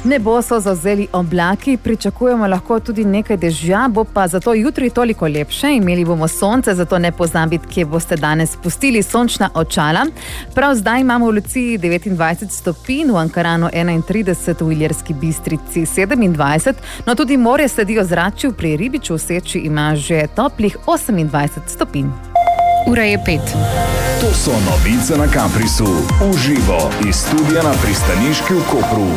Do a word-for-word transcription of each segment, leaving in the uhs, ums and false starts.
Nebo so zavzeli oblaki, pričakujemo lahko tudi nekaj dežja, bo pa zato jutri toliko lepše. Imeli bomo sonce, zato ne pozabiti, kje boste danes pustili sončna očala. Prav zdaj imamo v Luciji devetindvajset stopinj, v Ankaranu enaintrideset, v Ilirski Bistrici sedemindvajset, no tudi morje sledi ozračju, pri Ribiču v Seči ima že toplih osemindvajset stopinj. Ura je pet. To so novice na Kaprisu, uživo iz studia na Pristaniški v Kopru.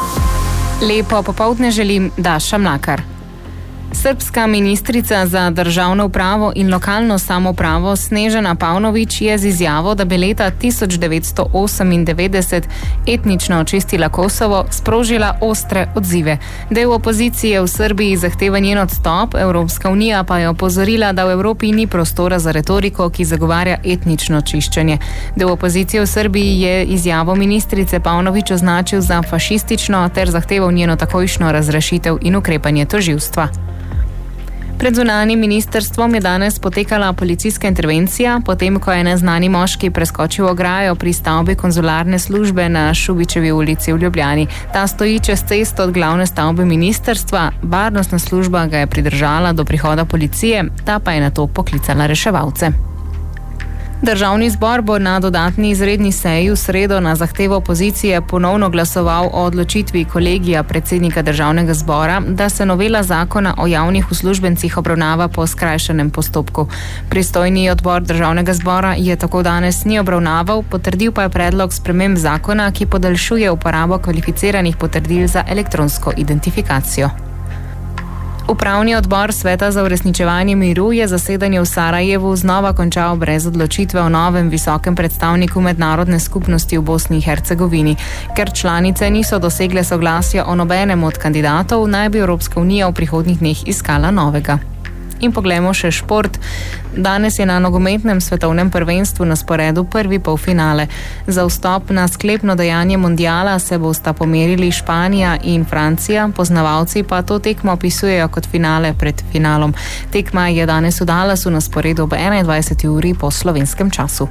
Lepo popoldne želim Daša Mlakar. Srbska ministrica za državno upravo in lokalno samoupravo Snežana Pavnović je z izjavo, da bi leta tisoč devetsto osemindevetdeset etnično očistila Kosovo, sprožila ostre odzive. Del opozicije v Srbiji zahteva njen odstop, Evropska unija pa je opozorila, da v Evropi ni prostora za retoriko, ki zagovarja etnično čiščenje. Del opozicije v Srbiji je izjavo ministrice Pavnović označil za fašistično ter zahteval njeno takojšnjo razrešitev in ukrepanje tožilstva. Pred zunanjim ministrstvom je danes potekala policijska intervencija, potem ko je neznani moški preskočil ograjo pri stavbi konzularne službe na Šubičevi ulici v Ljubljani. Ta stoji čez cesto od glavne stavbe ministrstva, varnostna služba ga je pridržala do prihoda policije, ta pa je nato poklicala reševalce. Državni zbor bo na dodatni izredni seji v sredo na zahtevo opozicije ponovno glasoval o odločitvi kolegija predsednika državnega zbora, da se novela zakona o javnih uslužbencih obravnava po skrajšanem postopku. Pristojni odbor državnega zbora je tako danes ni obravnaval, potrdil pa je predlog sprememb zakona, ki podaljšuje uporabo kvalificiranih potrdil za elektronsko identifikacijo. Upravni odbor Sveta za uresničevanje miru je zasedanje v Sarajevu znova končal brez odločitve o novem visokem predstavniku mednarodne skupnosti v Bosni in Hercegovini. Ker članice niso dosegle soglasja o nobenem od kandidatov, naj bi Evropska unija v prihodnjih dneh iskala novega. In poglejmo še šport. Danes je na nogometnem svetovnem prvenstvu na sporedu prvi polfinale. Za vstop na sklepno dejanje mundiala se bosta pomerili Španija in Francija, poznavalci pa to tekmo opisujejo kot finale pred finalom. Tekma je danes v Dallasu na sporedu ob enaindvajseti uri po slovenskem času.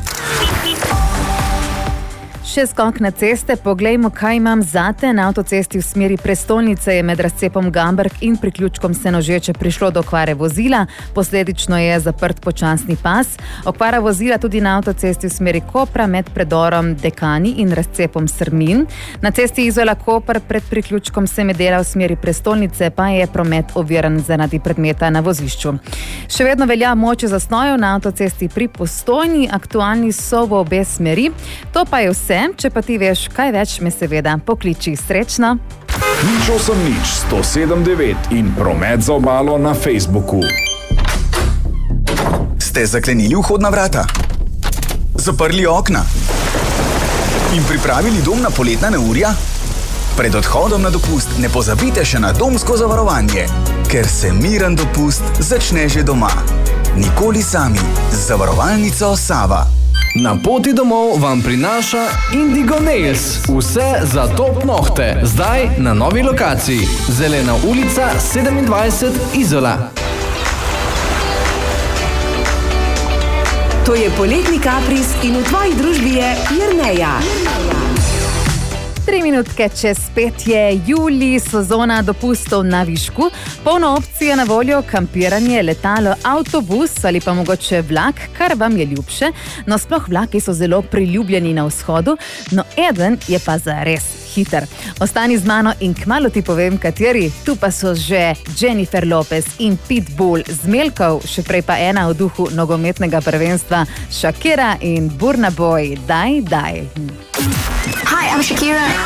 Še skok na ceste, poglejmo, kaj imam zate. Na avtocesti v smeri prestolnice je med razcepom Gamberg in priključkom Senožeče prišlo do okvare vozila, posledično je zaprt počasni pas. Okvara vozila tudi na avtocesti v smeri Kopra med predorom Dekani in razcepom Strmin. Na cesti Izola-Koper pred priključkom Semedela v smeri prestolnice pa je promet oviran zaradi predmeta na vozišču. Še vedno velja moč zastojev na avtocesti pri Postojni, aktualni so v obe smeri. To pa je vse. Če pa ti veš kaj več, me seveda pokliči. Srečno! Nič osem nič sto sedem devet in promet za obalo na Facebooku. Ste zaklenili vhodna vrata? Zaprli okna? In pripravili dom na poletna neurja? Pred odhodom na dopust ne pozabite še na domsko zavarovanje, ker se miren dopust začne že doma. Nikoli sami z zavarovalnico Sava. Na poti domov vam prinaša Indigo Nails. Vse za top nohte. Zdaj na novi lokaciji. Zelena ulica sedemindvajset Izola. To je poletni kapris in v tvoji družbi je Jerneja. Tri minutke čez pet je julij, sezona dopustov na višku. Polno opcije na voljo, kampiranje, letalo, avtobus ali pa mogoče vlak, kar vam je ljubše. No, sploh vlaki so zelo priljubljeni na vzhodu, no eden je pa zares hiter. Ostani z mano in kmalu ti povem, kateri. Tu pa so že Jennifer Lopez in Pitbull z Melkov, še prej pa ena v duhu nogometnega prvenstva, Shakira in Burna Boy. Daj, daj. Hi, I'm Shakira.